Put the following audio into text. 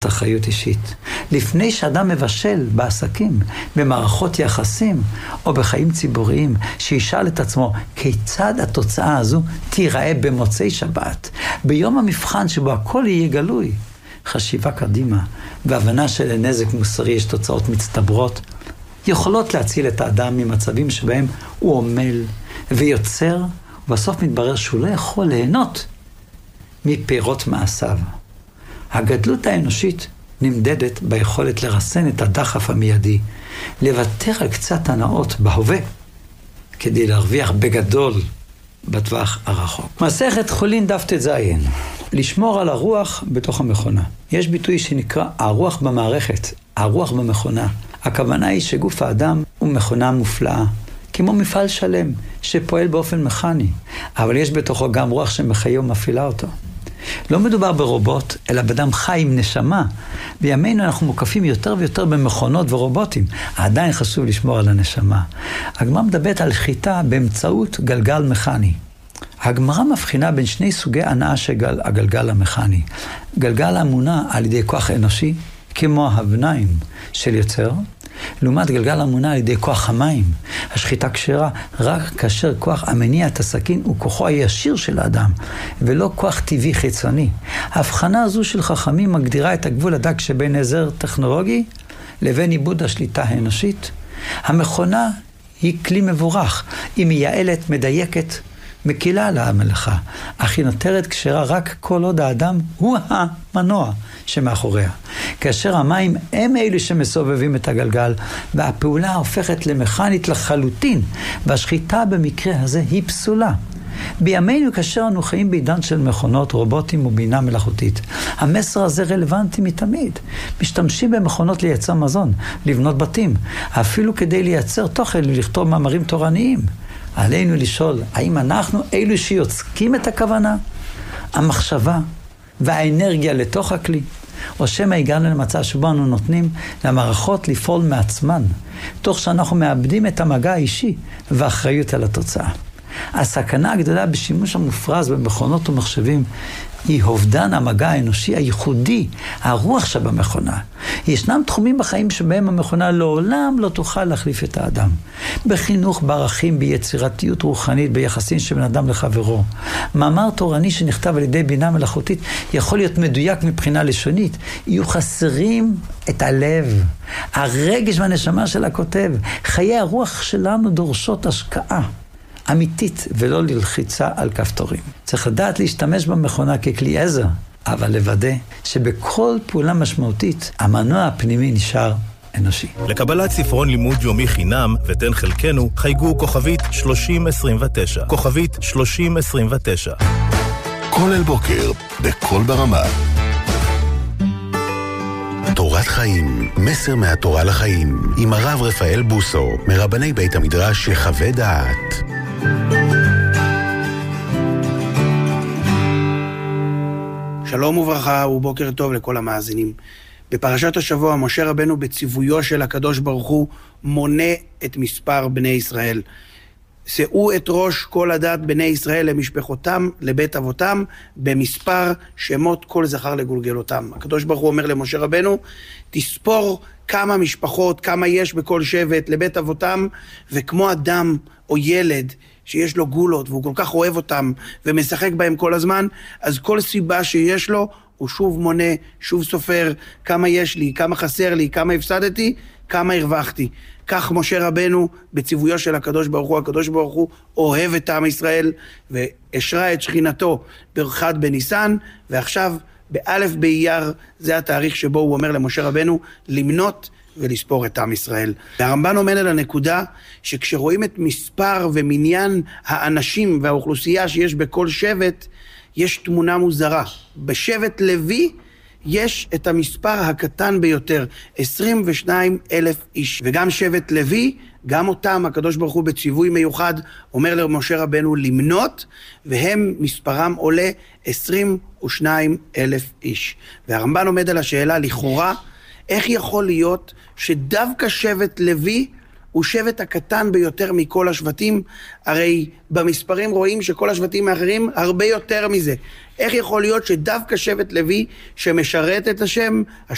אחריות אישית. לפני שאדם מבשל בעסקים, במערכות יחסים או בחיים ציבוריים, שישאל את עצמו כיצד התוצאה הזו תיראה במוצאי שבת, ביום המבחן שבו הכל יהיה גלוי. חשיבה קדימה והבנה שלנזק מוסרי יש תוצאות מצטברות, יכולות להציל את האדם ממצבים שבהם הוא עומל ויוצר, ובסוף מתברר שהוא לא יכול ליהנות מפירות מעשיו. הגדלות האנושית נמדדת ביכולת לרסן את הדחף המיידי, לוותר על קצת הנאות בהווה, כדי להרוויח בגדול בטווח הרחוק. מסכת חולין דף ט"ז, לשמור על הרוח בתוך המכונה. יש ביטוי שנקרא הרוח במערכת, הרוח במכונה. הכוונה היא שגוף האדם הוא מכונה מופלאה, כמו מפעל שלם שפועל באופן מכני, אבל יש בתוכו גם רוח שמחיה ומפעילה אותו. לא מדובר ברובוט, אלא באדם חי עם נשמה. בימינו אנחנו מוקפים יותר ויותר במכונות ורובוטים. עדיין חשוב לשמור על הנשמה. הגמרא מדברת על שחיטה באמצעות גלגל מכני. הגמרא מבחינה בין שני סוגי הנאה של הגלגל המכני. גלגל המונע על ידי כוח אנושי, כמו האבניים של יוצר, לעומת גלגל המונע על ידי כוח המים. השחיטה כשרה רק כאשר כוח המניע את הסכין הוא כוחו הישיר של האדם, ולא כוח טבעי חיצוני. ההבחנה הזו של חכמים מגדירה את הגבול הדק שבין עזר טכנולוגי לבין עיבוד השליטה האנושית. המכונה היא כלי מבורך, היא מייעלת, מדייקת, מקילה על המלאכה, אך היא נותרת כשרה רק כל עוד האדם הוא המנוע שמאחוריה. כאשר המים הם אלו שמסובבים את הגלגל, והפעולה הופכת למכנית לחלוטין, והשחיטה במקרה הזה היא פסולה. בימינו כאשר אנו חיים בעידן של מכונות, רובוטים ובינה מלאכותית, המסר הזה רלוונטי מתמיד. משתמשים במכונות לייצר מזון, לבנות בתים, אפילו כדי לייצר תוכן ולכתוב מאמרים תורניים. עלינו לשאול, האם אנחנו אלו שיוצקים את הכוונה, המחשבה והאנרגיה לתוך הכלי, או שמא הגענו למצב שבו אנו נותנים למערכות לפעול מעצמן, תוך שאנחנו מאבדים את המגע האישי והאחריות על התוצאה. הסכנה הגדולה בשימוש המופרז במכונות ומחשבים היא אובדן המגע האנושי הייחודי, הרוח שבמכונה. ישנם תחומים בחיים שבהם המכונה לעולם לא תוכל להחליף את האדם. בחינוך, בערכים, ביצירתיות רוחנית, ביחסים של בן אדם לחברו. מאמר תורני שנכתב על ידי בינה מלאכותית יכול להיות מדויק מבחינה לשונית. יהיו חסרים את הלב, הרגש והנשמה של הכותב. חיי הרוח שלנו דורשות השקעה אמיתית ולא ללחיצה על כפתורים. צריך לדעת להשתמש במכונה ככלי עזר, אבל לוודא שבכל פעולה משמעותית המנוע הפנימי נשאר אנושי. לקבלת ספרון לימוד יומי חינם ותן חלקנו, חייגו כוכבית 3029. כוכבית 3029. כל אל בוקר, בכל ברמה. תורת חיים, מסר מהתורה לחיים, עם הרב רפאל בוסו, מרבני בית המדרש יחווה דעת. שלום וברכה ובוקר טוב לכל המאזינים. בפרשת השבוע משה רבנו בציוויו של הקדוש ברוך הוא מונה את מספר בני ישראל. שאו את ראש כל עדת בני ישראל למשפחותם, לבית אבותם, במספר שמות כל זכר לגולגלותם. הקדוש ברוך הוא אומר למשה רבנו, תספור כמה משפחות, כמה יש בכל שבט לבית אבותם, וכמו אדם או ילד שיש לו גולות והוא כל כך אוהב אותם ומשחק בהם כל הזמן, אז כל סיבה שיש לו הוא שוב מונה, שוב סופר כמה יש לי, כמה חסר לי, כמה הפסדתי, כמה הרווחתי. כך משה רבנו בציוויו של הקדוש ברוך הוא, הקדוש ברוך הוא אוהב את עם ישראל והשרה את שכינתו באחד בניסן, ועכשיו באלף באייר זה התאריך שבו הוא אומר למשה רבנו למנות ולספור את עם ישראל. והרמב"ן עומד על הנקודה שכשרואים את מספר ומניין האנשים והאוכלוסייה שיש בכל שבט, יש תמונה מוזרה. בשבט לוי יש את המספר הקטן ביותר, 22,000 איש. וגם שבט לוי, גם אותם הקדוש ברוך הוא בציווי מיוחד אומר למשה רבנו למנות, והם מספרם עולה 22,000 איש. והרמב"ן עומד על השאלה לכאורה, איך יכול להיות שדווקא שבט לוי הוא שבט הקטן ביותר מכל השבטים? הרי במספרים רואים שכל השבטים האחרים הרבה יותר מזה. איך יכול להיות שדווקא שבט לוי שמשרת את השם,